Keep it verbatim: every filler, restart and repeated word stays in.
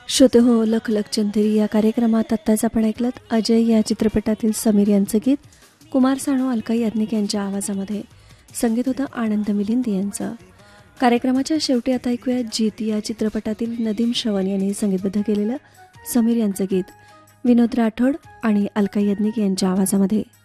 श्रोते हो, लख लख चंदेरी या कार्यक्रमात आत्ताच आपण ऐकलत अजय या चित्रपटातील समीर यांचं गीत. कुमार सानू, अलका याज्ञिक यांच्या आवाजामध्ये. संगीत होतं आनंद मिलिंद यांचं. कार्यक्रमाच्या शेवटी आता ऐकूया जीत या चित्रपटातील नदीम श्रवण यांनी संगीतबद्ध केलेलं समीर यांचं गीत विनोद राठोड आणि अलका याज्ञिक यांच्या आवाजामध्ये.